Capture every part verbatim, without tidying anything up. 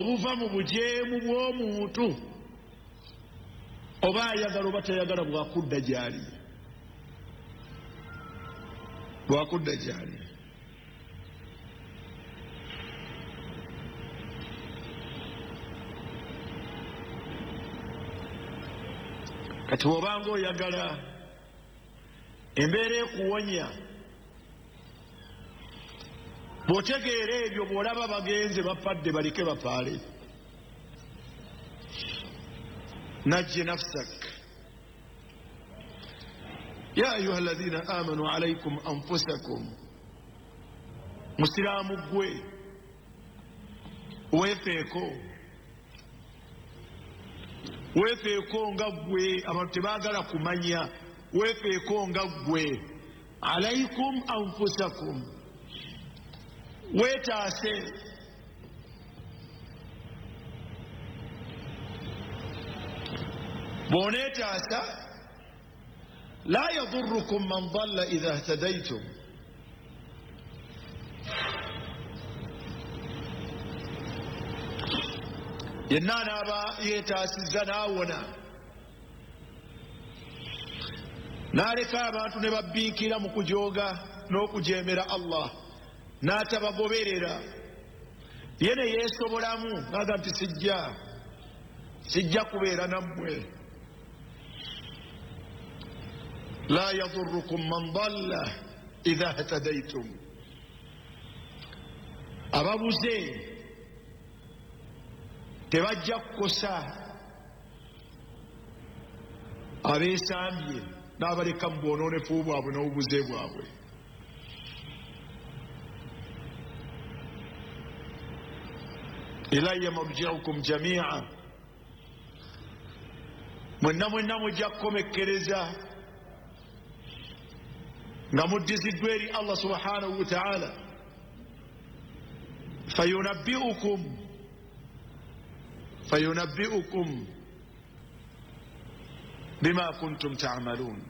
obuva mu bujeemu bw'omuntu oba ayagala oba tayagala bwakudda gyali bwakudda gyali kati bw'obanga oyagala embeera ekuwonya bw'otegeera ebyo bw'olaba bagenze bapadde balike bapaale najje nafsak ya ayuha alladhina amanu alaykum anfusakum musiraamu gwe weefeeko weefeeko nga gwe abantu tebaagala kumanya weefeeko nga gwe alaykum anfusakum weetaase bw'oneetaasa la yadurrukum man dalla idha ihtadaytum yenna anaaba yeetaasizza n'awona n'aleka abantu ne babbiikira mu kujooga n'okujeemera Allah n'atabagoberera ye ne yeesobolamu n'aga nti sijja sijja kubeera nammwe la yadurrukum man dalla idha ihtadaytum ababuze tebajja kukosa abeesambye n'abaleka mu bwonoonefu bwabwe n'obubuze bwabwe ilayya marji'ukum jami'a mwenna mwenna mujja kukomekkereza nga muddiziddwa eri Allah subhanahu wa ta'ala fayunabbi'ukum fayunabbi'ukum bima kuntum ta'malun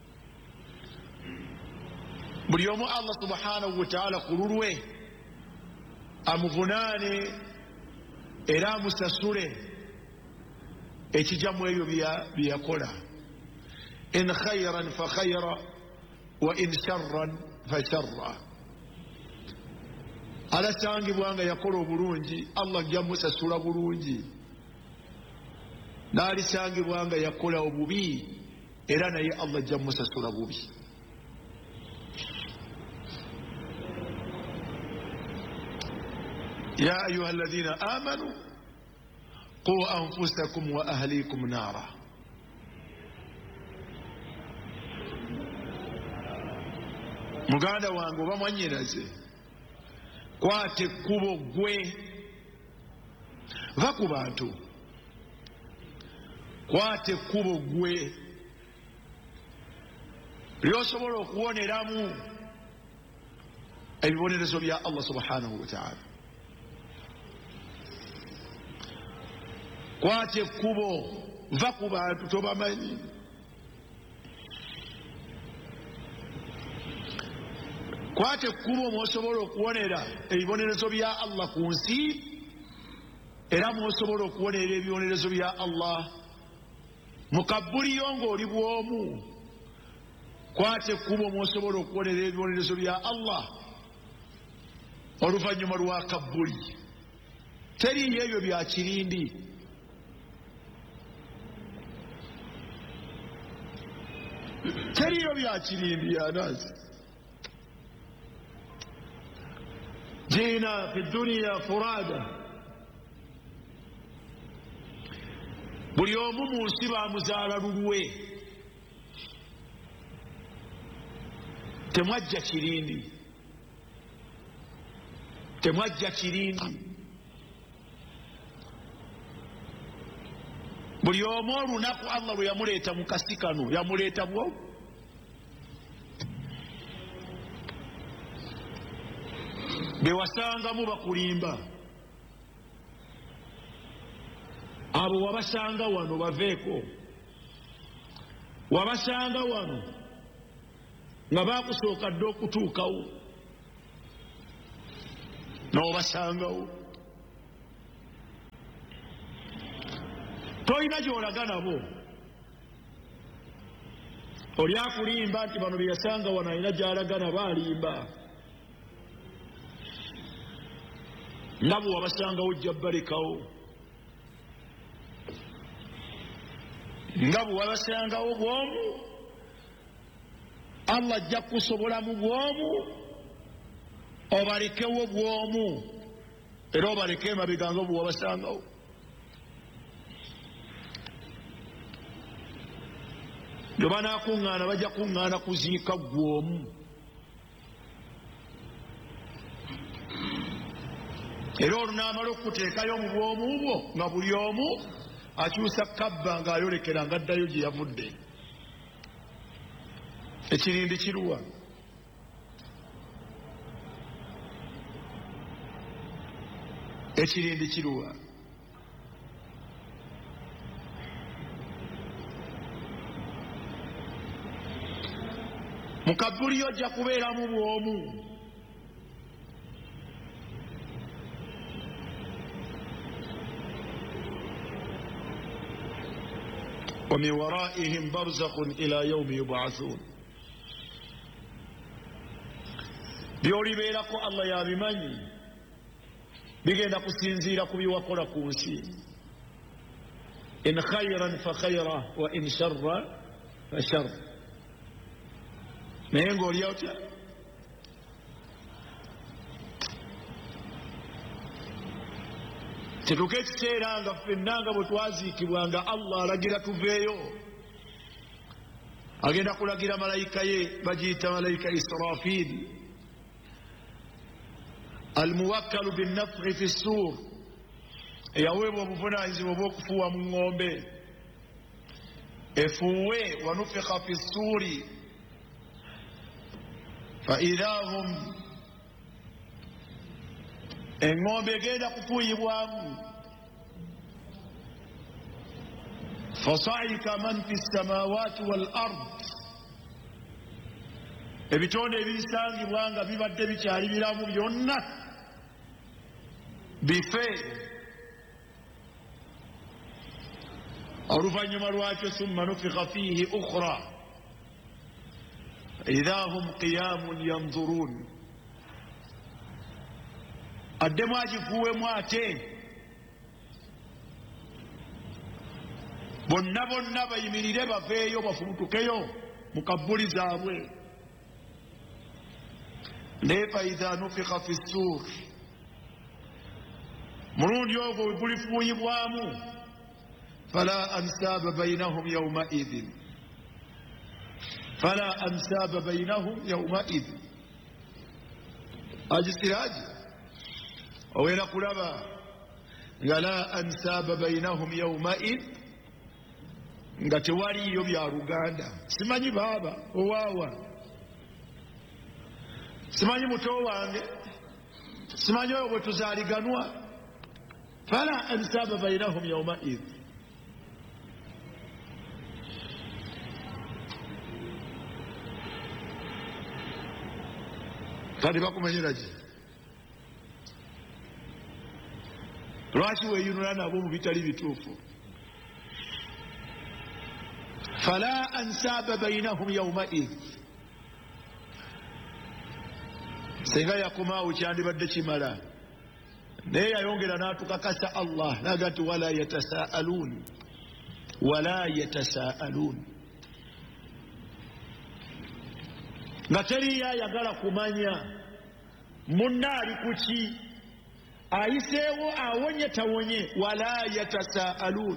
buli omu Allah subhanahu wa ta'ala ku lulwe amuvunaane era amusasule ekijja mu ebyo bye yakola in khayran fa khayra wa in sharran fa sharra alasangibwa nga yakola obulungi Allah ajja musasula bulungi n'alisangibwa nga yakola obubi era naye Allah ajja musasula bubi ya ayuha alladhina amanu qu anfusakum wa ahlikum nara muganda wange oba mwannyinaze kwata ekkubo gwe va ku bantu kwata ekkubo gwe lyosobola okuwoneramu ebibonerezo bya Allah subhanahu wa ta'ala kwata ekkubo va ku bantu tobamanyi kwata ekkubo mwosobola okuwonera ebibonerezo bya Allah ku nsi era mwosobola okuwonera ebibonerezo bya Allah mukabuliyo ng'oli bwomu kwata ekkubo mwosobola okuwonera ebibonerezo bya Allah oluvannyuma lwa kabbuli teriyo ebyo bya kirindi teriyo bya kirindi yanazi jina fi dunya furada buli omu mu nsi bamuzaala lulwe temwajja kirindi temwajja kirindi buli omu olunaku Allah lwe yamuleeta mu kasi kano yamuleeta bwo bewasangamu bakulimba abo wabasanga wano baveeko wabasanga wano nga bakusooka dde okutuukawo n'obasangawo toyina gy'olaga nabo. Oli akulimba nti bano bye yasanga wano alina gy'alaga nabo alimba. Nga bwe wabasangawo ojja balekawo. Nga bwe wabasangawo bw'omu Allah ajja kusobolamu bw'omu obalekewo bw'omu era obaleke emabega nga bwe wabasangawo. Bwe banaakuŋŋaana bajja kuŋŋaana kuziika gw'omu. Era olunaamala okuteekayo mu bwomu bwo nga buli omu akyusa kabba ng'ayolekera ng'addayo gye yavudde. Ekirindi kiruwa? Ekirindi kiruwa? Mu kabbuliro ojja kubeeramu bw'omu. ومن ورائهم برزخ إلى يوم يبعثون. byolibeerako Allah yabimanyi bigenda kusinziira ku biwakola ku nsi. In khayran fa khayra wa in sharra fa sharra. Naye ng'oli otya? Kituuka ekiseera nga ffenna nga bwe twaziikibwa nga Allah alagira tuveeyo, agenda kulagira malayika ye, bagiyita malayika Israfil, almuwakkalu binnafhi fi ssuur, eyaweebwa obuvunaanyizibwa obw'okufuuwa mu ŋŋombe. Efuuwe wa nufikha fi ssuuri fa idha hum, eŋŋombe egenda kufuuyibwamu. Fasaika man fi ssamawati wal ard, ebitonde ebisangibwa nga bibadde bikyali biramu byonna bife. Oluvannyuma lwakyo summa nufikha fiihi ukhra idha hum qiyamun yanzurun. Addemu agifuuwemu ate bonna bonna bayimirire baveeyo bafumutukeyo mu kabbuli zaabwe. Naye fa idha nufikha fi ssuur, mulundi ogwo bwe gulifuuyibwamu, fala ansaaba bainahum yawmaidhin, fala ansaaba bainahum yawmaidhin. Agisiraaji owera kulaba nga la ansaaba bainahum yawmaid, nga tewaliyo bya Luganda. Simanyi baaba owaawa, simanyi muto wange, simanyi oyo bwe tuzaaliganwa. Fala ansaaba bainahum yawmaid. Kati bakumanyira ki? Lwaki weeyunula nabo mu bitali bituufu? Fala ansaaba bainahum yawmaid. Singa yakomaawo kyandibadde kimala, naye yayongera n'atukakasa Allah naga nti wala yatasaaluun, wala yatasaaluun, nga teriyo ayagala kumanya munna ali ku ki, ayiseewo awonye tawonye. Wala yatasaaluun.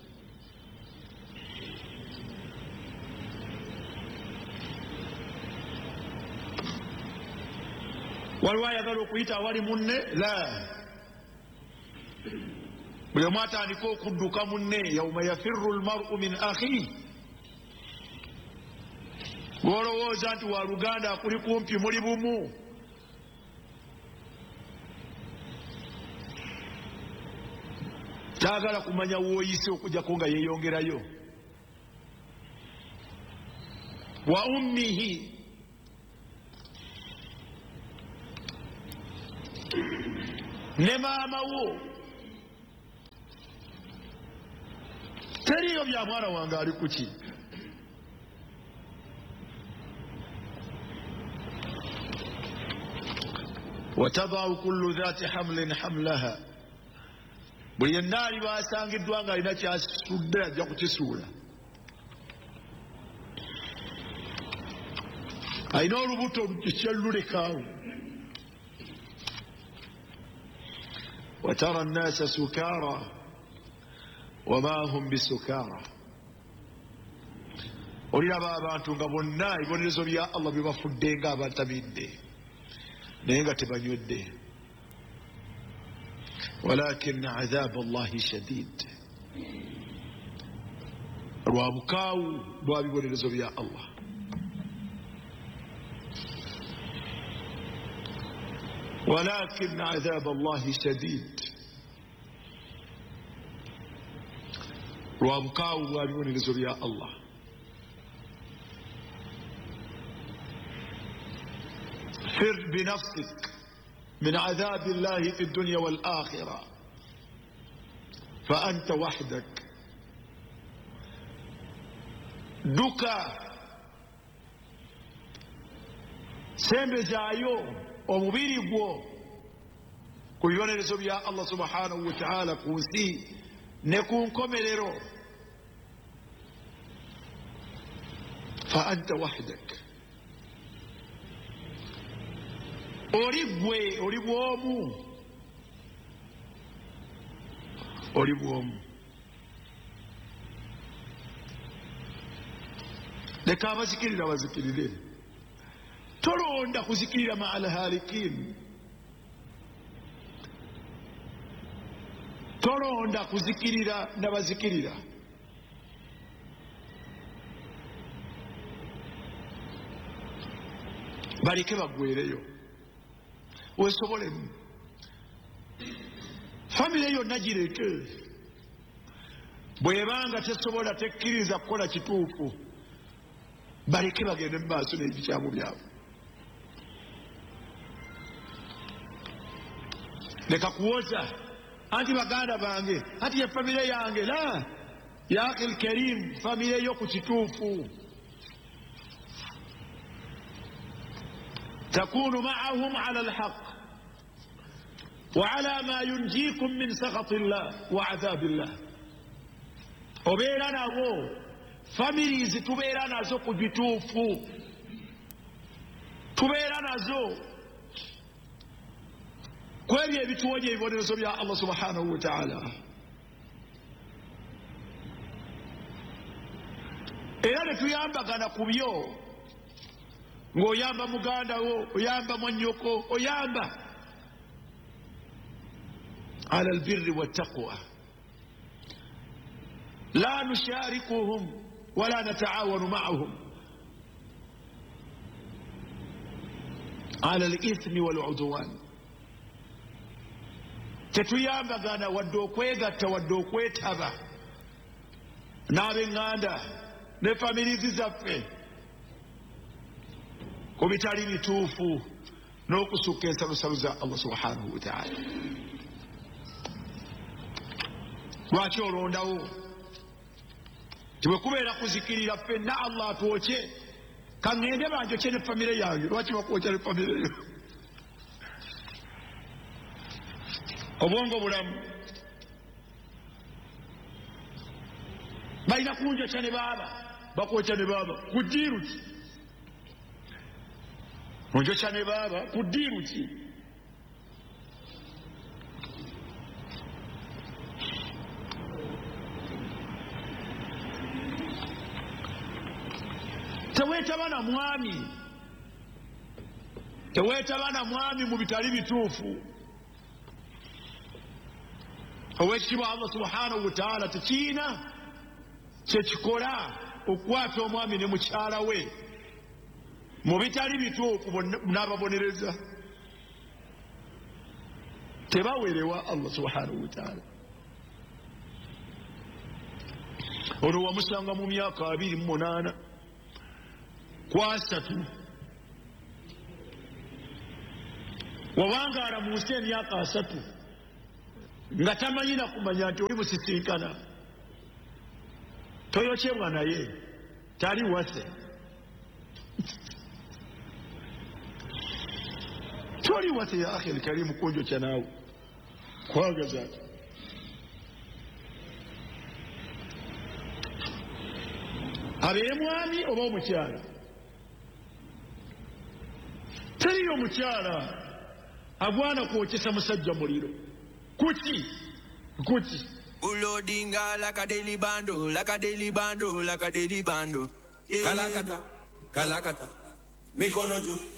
Waliwo ayagala okuyita awali munne? La. Buli omu atandika okudduka munne. Yawma yafirru almar'u min akhihi. Gw'olowooza nti wa Luganda akuli kumpi muli bumu, taagala kumanya wooyise okujjako nga yeeyongerayo. Wa ummihi, ne maama wo. teriyo bya mwana wange ali kuki. watadau kullu dhati hamlin hamlaha, buli yenna aliba asangiddwa nga alina kyasudde ajja kukisuula. alina olubuto kyellulekaawo. watara nnasa sukara wama hum bisukara, oliraba abantu nga bonna ebibonerezo bya Allah bibafudde nga abatabidde naye nga tebanywedde. walakin adhab Allahi shadid, lwa bukaawu lwa bibonerezo bya Allah. walakin adhab Allahi shadid, lwa bukaawu lwa bibonerezo bya Allah. فر بنفسك من عذاب الله في الدنيا والآخرة فأنت وحدك. duka sembezaayo omubiri gwo ku bibonerezo bya Allah subhanahu wa ta'ala ku nsi ne ku nkomerero. fa anta wahdak, oli gwe oli bwomu, oli bwomu. leka abazikirira bazikirire, tolonda kuzikirira ma al halikin, tolonda kuzikirira nabazikirira. baleke bagwereyo weesobolemu. famire yonna gireke, bwebanga tesobola tekkiriza kukola kituufu, baleke bagende mu maaso n'ebikyamu byabwe. leka kuwoza anti baganda bange anti ye famire yange. la ya akhi alkarim, famire yo ku kituufu. تكون معهم على الحق وعلى ما ينجيكم من سخط الله وعذاب الله. obeera nabo families tubeera nazo ku bituufu, tubeera nazo ku ebyo ebituwonya ebibonerezo bya Allah subhanahu wa ta'ala. era ne tuyambagana ku byo, ng'oyamba muganda wo, oyamba mwannyoko, oyamba ala albirri wattaqwa. la nusharikuhum wala nataawanu ma'ahum ala alithmi waludwan. tetuyambagana wadde okwegatta wadde okwetaba n'ab'eŋŋanda ne famirizi zaffe ku bitali bituufu n'okusukka ensalusalu za Allah subhanahu wa ta'ala. lwaki olondawo tiwe kubeera kuzikirira ffenna Allah atwokye kaŋŋende banjokye ne famire yange. lwaki bakwokya ne famire yo? obwongo bulamu, balina kunjokya ne baaba, bakwokya ne baaba ku ddiiru ki? onjokya ne baaba ku ddiiru ki? teweetaba na mwami, teweetaba na mwami mu bitali bituufu. owekitiibwa Allah subhanahu wa ta'ala tekiina kyekikola okukwata omwami ne mukyala we mu bitali bituufu n'ababonereza. tebawerewa Allah subhanahu wa ta'ala. ono wamusanga mu myaka abiri mu munaana ku asatu, wawangaala mu nsi emyaka asatu nga tamanyi na kumanya nti oli musisinkana. toyokyebwa naye tali wase toli wase ya akhi alkarim kunjokya naawe kwagaza ati abeere mwami oba omukyala teriyo omukyala agwana kwokyesa musajja muliro kuki kuki Ulodinga like a daily bando, like a daily bando, like a daily bando. Yeah. Kalakata, kalakata, mikono juu.